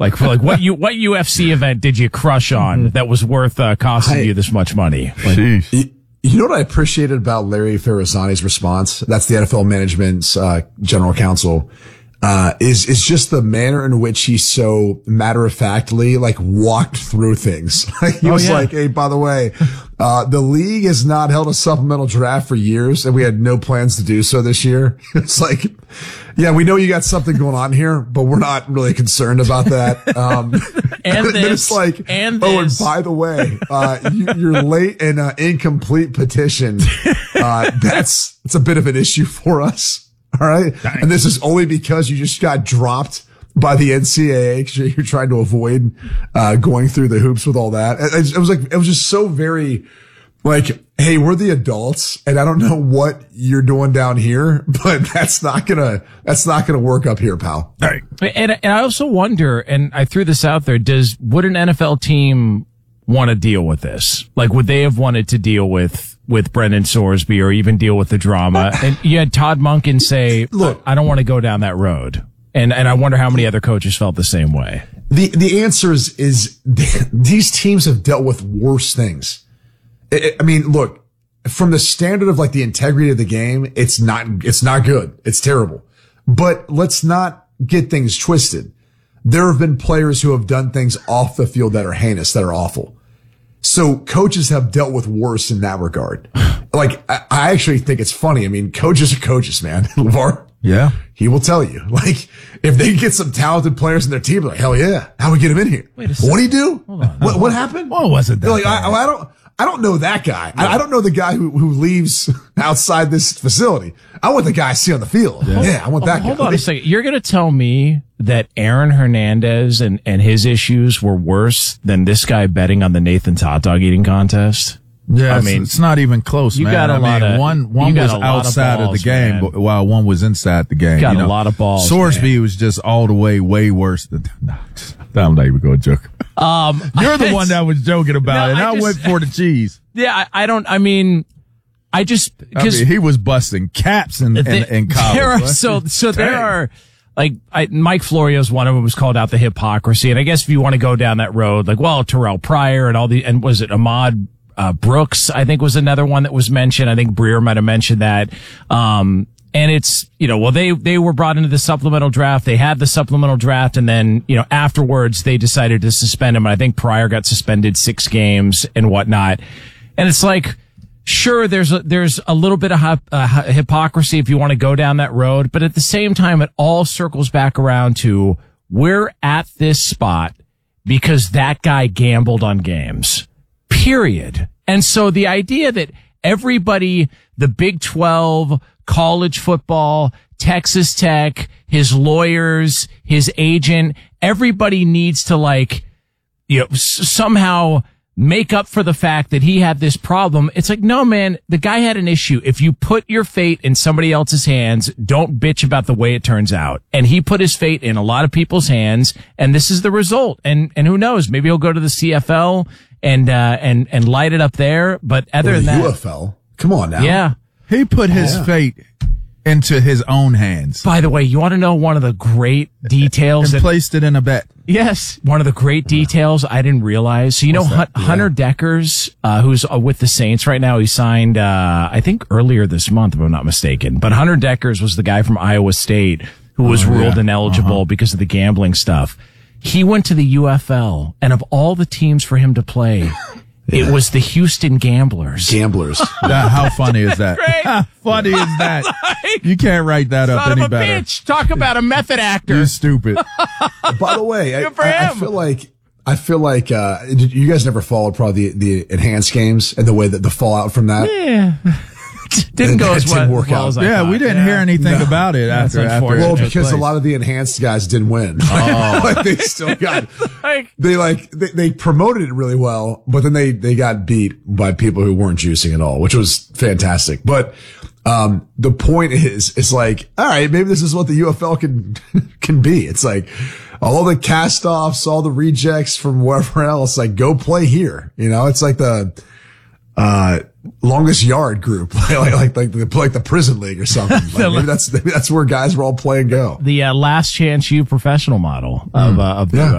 Like what UFC event did you crush on that was worth costing you this much money? Like, you know what I appreciated about Larry Ferrasani's response? That's the NFL management's general counsel. Is just the manner in which he so matter-of-factly, like, walked through things. Like, he was like, hey, by the way, the league has not held a supplemental draft for years, and we had no plans to do so this year. It's like, yeah, we know you got something going on here, but we're not really concerned about that. and this, it's like, and oh, this. and by the way, your late and incomplete petition, it's a bit of an issue for us. All right. Dang. And this is only because you just got dropped by the NCAA because you're trying to avoid, going through the hoops with all that. It was just so very like, hey, we're the adults and I don't know what you're doing down here, but that's not gonna work up here, pal. All right. And I also wonder, and I threw this out there, would an NFL team want to deal with this? Like, would they have wanted to deal with Brendan Sorsby or even deal with the drama? And you had Todd Monken say, look, I don't want to go down that road. And I wonder how many other coaches felt the same way. The answer is these teams have dealt with worse things. I mean, look, from the standard of like the integrity of the game, it's not good. It's terrible. But let's not get things twisted. There have been players who have done things off the field that are heinous, that are awful. So coaches have dealt with worse in that regard. Like, I actually think it's funny. I mean, coaches are coaches, man. LeVar, yeah, he will tell you. Like, if they get some talented players in their team, like, hell yeah, how we get him in here? What do you do? Hold on. What happened? What was it? They're like, I don't know that guy. Yeah. I don't know the guy who leaves outside this facility. I want the guy I see on the field. Yeah, I want that guy. Hold on a second. You're going to tell me that Aaron Hernandez and his issues were worse than this guy betting on the Nathan's hot dog eating contest? Yeah, I mean, it's not even close, man. One was outside of the game, but while one was inside the game. Got a lot of balls. Sorsby was just all the way worse than. I'm not even going to joke. You're the one that was joking about it. I went for the cheese. Yeah, he was busting caps in college. There are. Like, Mike Florio's one of them was called out the hypocrisy. And I guess if you want to go down that road, like, well, Terrell Pryor and was it Ahmad Brooks, I think was another one that was mentioned. I think Breer might have mentioned that. And it's, they were brought into the supplemental draft. They had the supplemental draft. And then, afterwards they decided to suspend him. And I think Pryor got suspended 6 games and whatnot. And it's like, sure, there's a little bit of hypocrisy if you want to go down that road, but at the same time, it all circles back around to we're at this spot because that guy gambled on games, period. And so the idea that everybody, the Big 12, college football, Texas Tech, his lawyers, his agent, everybody needs to somehow make up for the fact that he had this problem. It's like, no, man, the guy had an issue. If you put your fate in somebody else's hands, don't bitch about the way it turns out. And he put his fate in a lot of people's hands, and this is the result. And who knows? Maybe he'll go to the CFL and light it up there. But other than that, UFL. Come on now. Yeah. He put his fate into his own hands. By the way, you want to know one of the great details? And placed it in a bet. Yes. One of the great details I didn't realize. So, Hunter Deckers, who's with the Saints right now, he signed, I think earlier this month, if I'm not mistaken. But Hunter Deckers was the guy from Iowa State who was ruled ineligible because of the gambling stuff. He went to the UFL, and of all the teams for him to play, it was the Houston Gamblers. How funny is that? How funny is that? You can't write that up any better. Bitch. Talk about a method actor. You're stupid. By the way, I feel like you guys never followed probably the enhanced games and the way that the fallout from that. Yeah. Didn't go as well as I thought. We didn't hear anything about it after. Well, because a lot of the enhanced guys didn't win. They still got. They promoted it really well, but then they got beat by people who weren't juicing at all, which was fantastic. But the point is, it's like, all right, maybe this is what the UFL can be. It's like all the cast-offs, all the rejects from wherever else, like go play here. It's like the longest yard group, like the prison league or something. Maybe that's where guys will all play and go. The last chance you professional model of the